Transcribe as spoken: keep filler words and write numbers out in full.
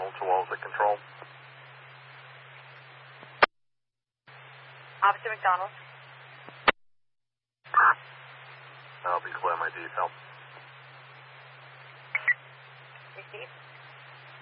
to Walls at control. Officer McDonald. I'll be clear my detail. Received.